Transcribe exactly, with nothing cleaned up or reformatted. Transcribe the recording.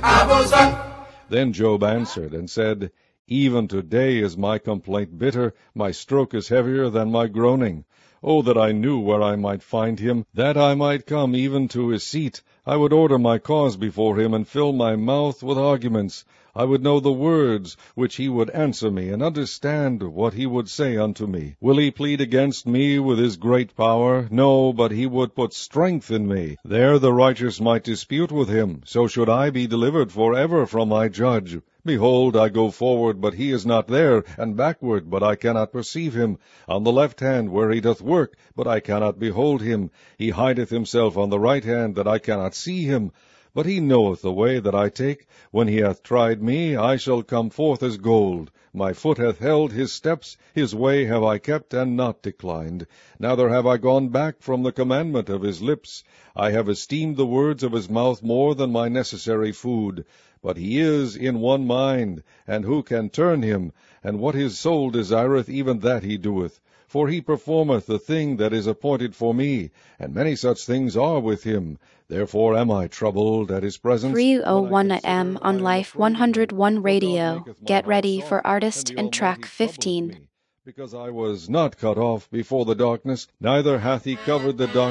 Then Job answered and said, Even today is my complaint bitter, my stroke is heavier than my groaning. Oh, that I knew where I might find him, that I might come even to his seat. I would order my cause before him, and fill my mouth with arguments. I would know the words which he would answer me, and understand what he would say unto me. Will he plead against me with his great power? No, but he would put strength in me. There the righteous might dispute with him. So should I be delivered forever from my judge. Behold, I go forward, but he is not there, and backward, but I cannot perceive him. On the left hand, where he doth work, but I cannot behold him. He hideth himself on the right hand, that I cannot see him. But he knoweth the way that I take. When he hath tried me, I shall come forth as gold. My foot hath held his steps, his way have I kept, and not declined. Neither have I gone back from the commandment of his lips. I have esteemed the words of his mouth more than my necessary food. But he is in one mind, and who can turn him? And what his soul desireth, even that he doeth. For he performeth the thing that is appointed for me, and many such things are with him. Therefore am I troubled at his presence. three oh one A M on Life one oh one Radio. Get ready for Artist and Track fifteen. Because I was not cut off before the darkness, neither hath he covered the darkness.